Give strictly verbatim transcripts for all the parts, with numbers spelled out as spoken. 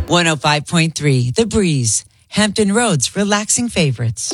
one oh five point three, The Breeze, Hampton Roads, relaxing favorites.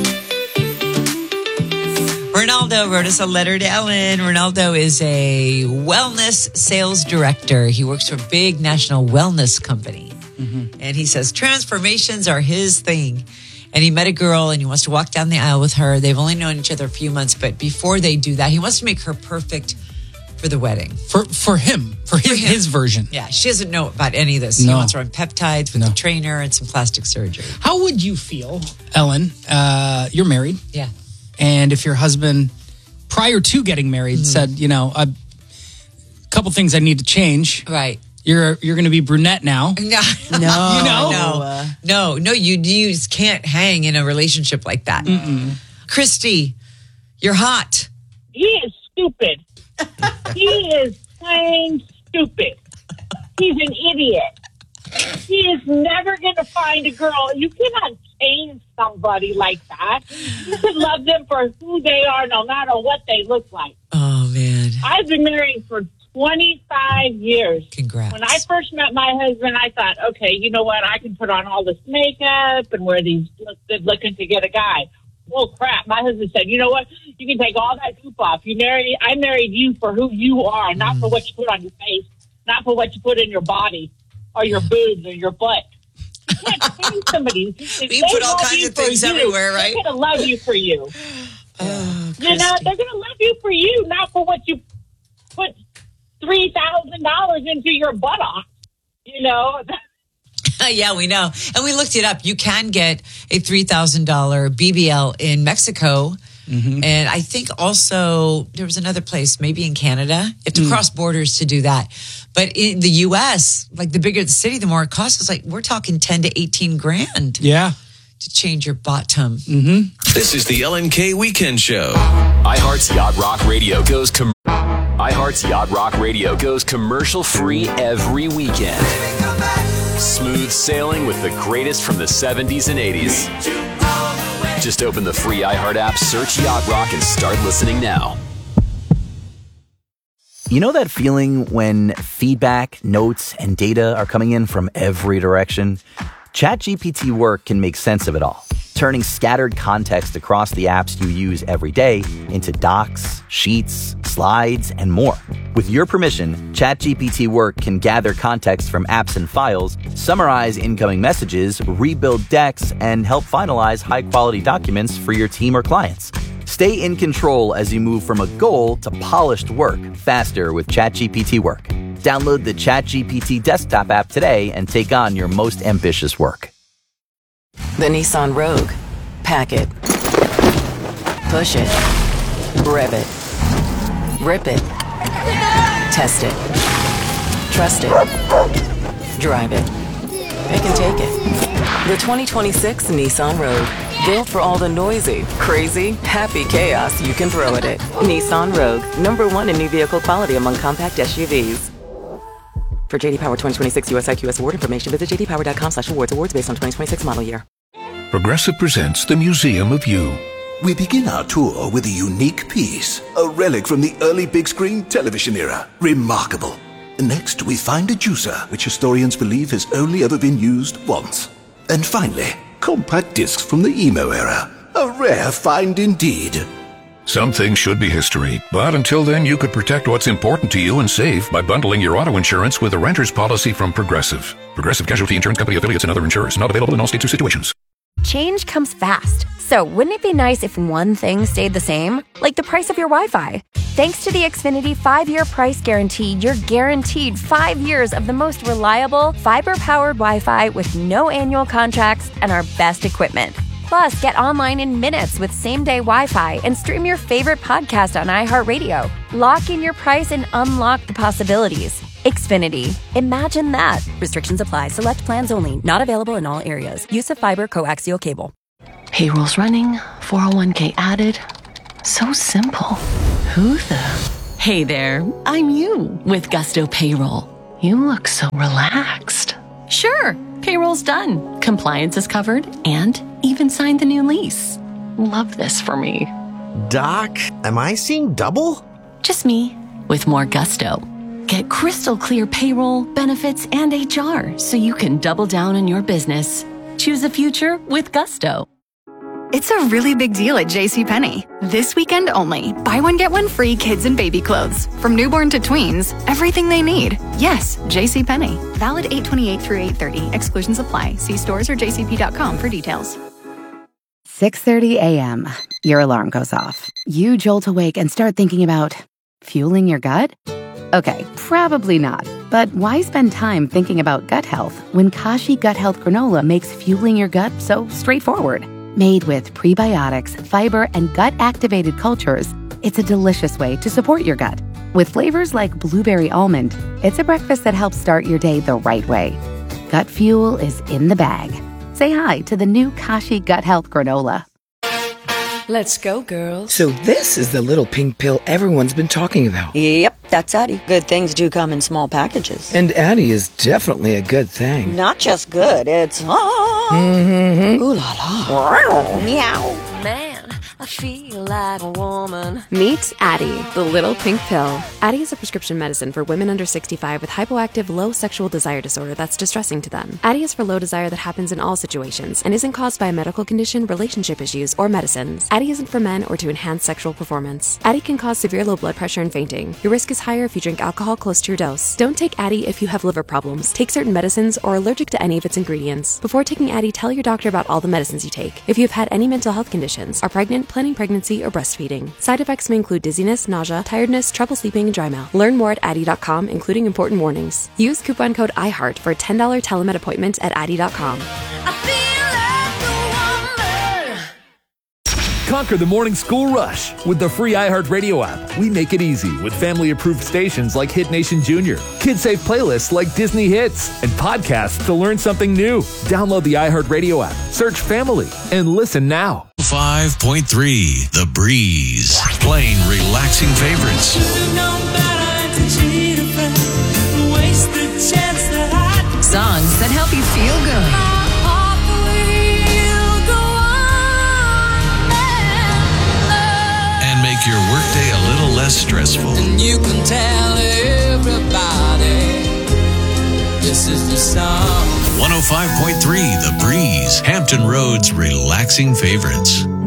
Ronaldo wrote us a letter to Ellen. Ronaldo is a wellness sales director. He works for a big national wellness company. Mm-hmm. And he says transformations are his thing. And he met a girl and he wants to walk down the aisle with her. They've only known each other a few months, but before they do that, he wants to make her perfect for the wedding. For for him, for his, for him. his version. Yeah, she doesn't know about any of this. No. He wants her on peptides with No. a trainer and some plastic surgery. How would you feel, Ellen? Uh, you're married. Yeah. And if your husband, prior to getting married, mm. said, you know, a couple things I need to change. Right. You're you're going to be brunette now. No, no, you know, no, no, no. You you just can't hang in a relationship like that. Mm-mm. Christy, you're hot. He is stupid. He is plain stupid. He's an idiot. He is never going to find a girl. You cannot change somebody like that. You should love them for who they are, no matter what they look like. Oh man, I've been married for twenty-five years. Congrats. When I first met my husband, I thought, okay, you know what? I can put on all this makeup and wear these look good looking to get a guy. Well, crap. My husband said, you know what? You can take all that goop off. You married, I married you for who you are, not mm. for what you put on your face, not for what you put in your body or your boobs or your butt. You can't change somebody. We put all kinds of things you, everywhere, right? They're going to love you for you. Oh, you know, they're going to love you for you, not for what you put three thousand dollars into your buttock, you know. Yeah, we know. And we looked it up. You can get a three thousand dollars B B L in Mexico. Mm-hmm. And I think also there was another place, maybe in Canada. You have to mm. cross borders to do that. But in the U S, like the bigger the city, the more it costs. It's like we're talking ten to eighteen grand. Yeah. To change your bottom. Mm-hmm. This is the Ellen K Weekend Show. iHeart's Yacht Rock Radio goes com- iHeart's Yacht Rock Radio goes commercial free every weekend. Smooth sailing with the greatest from the seventies and eighties. Just open the free iHeart app, search Yacht Rock, and start listening now. You know that feeling when feedback, notes, and data are coming in from every direction? ChatGPT Work can make sense of it all, turning scattered context across the apps you use every day into docs, sheets, slides, and more. With your permission, ChatGPT Work can gather context from apps and files, summarize incoming messages, rebuild decks, and help finalize high-quality documents for your team or clients. Stay in control as you move from a goal to polished work faster with ChatGPT Work. Download the ChatGPT desktop app today and take on your most ambitious work. The Nissan Rogue. Pack it. Push it. Rev it. Rip it. Test it. Trust it. Drive it. Pick and take it. The twenty twenty-six Nissan Rogue. Built for all the noisy, crazy, happy chaos you can throw at it. Nissan Rogue. Number one in new vehicle quality among compact S U Vs. For J D Power twenty twenty-six U S I Q S award information, visit j d power dot com slash awards. Awards based on twenty twenty-six model year. Progressive presents the Museum of You. We begin our tour with a unique piece, a relic from the early big screen television era. Remarkable. Next, we find a juicer, which historians believe has only ever been used once. And finally, compact discs from the emo era. A rare find indeed. Some things should be history, but until then you could protect what's important to you and save by bundling your auto insurance with a renter's policy from Progressive. Progressive Casualty Insurance Company affiliates and other insurers. Not available in all states or situations. Change comes fast. So wouldn't it be nice if one thing stayed the same? Like the price of your Wi-Fi. Thanks to the Xfinity five-year price guarantee, you're guaranteed five years of the most reliable, fiber-powered Wi-Fi with no annual contracts and our best equipment. Plus, get online in minutes with same-day Wi-Fi and stream your favorite podcast on iHeartRadio. Lock in your price and unlock the possibilities. Xfinity. Imagine that. Restrictions apply. Select plans only. Not available in all areas. Use of fiber coaxial cable. Payroll's running. four oh one k added. So simple. Who the? Hey there. I'm you with Gusto Payroll. You look so relaxed. Sure. Payroll's done. Compliance is covered and even signed the new lease. Love this for me. Doc, am I seeing double? Just me with more gusto. Get crystal clear payroll, benefits, and H R so you can double down on your business. Choose a future with Gusto. It's a really big deal at JCPenney. This weekend only. Buy one, get one free kids and baby clothes. From newborn to tweens, everything they need. Yes, JCPenney. Valid eight twenty-eight through eight thirty. Exclusions apply. See stores or j c p dot com for details. six thirty a.m. Your alarm goes off. You jolt awake and start thinking about fueling your gut? Okay, probably not. But why spend time thinking about gut health when Kashi Gut Health Granola makes fueling your gut so straightforward? Made with prebiotics, fiber, and gut-activated cultures, it's a delicious way to support your gut. With flavors like blueberry almond, it's a breakfast that helps start your day the right way. Gut fuel is in the bag. Say hi to the new Kashi Gut Health Granola. Let's go, girls. So this is the little pink pill everyone's been talking about. Yep, that's Addie. Good things do come in small packages. And Addie is definitely a good thing. Not just good, it's... Ah. Mm-hmm. Ooh la la. Meow. Man, I feel like a woman. Meet Addie, the little pink pill. Addie is a prescription medicine for women under sixty-five with hypoactive, low sexual desire disorder that's distressing to them. Addie is for low desire that happens in all situations and isn't caused by a medical condition, relationship issues, or medicines. Addie isn't for men or to enhance sexual performance. Addie can cause severe low blood pressure and fainting. Your risk is higher if you drink alcohol close to your dose. Don't take Addie if you have liver problems, take certain medicines, or are allergic to any of its ingredients. Before taking Addie, tell your doctor about all the medicines you take. If you have had any mental health conditions, are pregnant, planning pregnancy, or breastfeeding. Side effects may include dizziness, nausea, tiredness, trouble sleeping, and dry mouth. Learn more at Addie dot com, including important warnings. Use coupon code iHeart for a ten dollars telemed appointment at Addie dot com. Conquer the morning school rush with the free iHeartRadio app. We make it easy with family-approved stations like Hit Nation Junior, kid-safe playlists like Disney Hits, and podcasts to learn something new. Download the iHeartRadio app, search Family, and listen now. five point three The Breeze. Playing relaxing favorites. Songs that help you feel good. Make your workday a little less stressful. And you can tell everybody this is the song. one oh five point three The Breeze, Hampton Road's relaxing favorites.